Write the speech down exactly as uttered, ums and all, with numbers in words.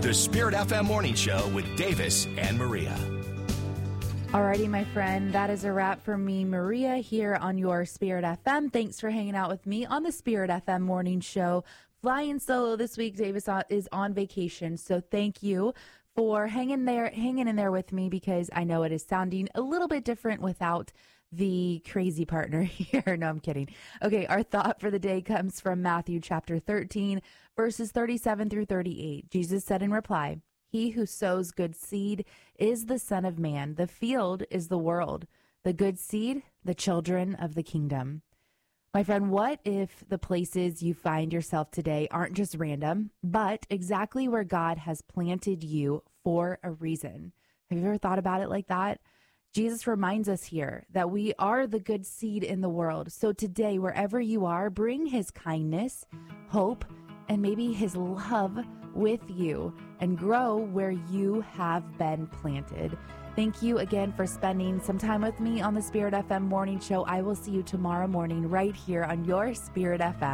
The Spirit F M Morning Show with Davis and Maria. Alrighty, my friend, that is a wrap for me, Maria, here on your Spirit F M. Thanks for hanging out with me on the Spirit F M Morning Show. Flying solo this week. Davis is on vacation, so thank you for hanging there, hanging in there with me, because I know it is sounding a little bit different without the crazy partner here. No, I'm kidding. Okay, our thought for the day comes from Matthew chapter thirteen, verses thirty-seven through thirty-eight. Jesus said in reply, "He who sows good seed is the Son of Man. The field is the world. The good seed, the children of the kingdom." My friend, what if the places you find yourself today aren't just random, but exactly where God has planted you for a reason? Have you ever thought about it like that? Jesus reminds us here that we are the good seed in the world. So today, wherever you are, bring his kindness, hope, and maybe his love with you and grow where you have been planted. Thank you again for spending some time with me on the Spirit F M Morning Show. I will see you tomorrow morning right here on your Spirit F M.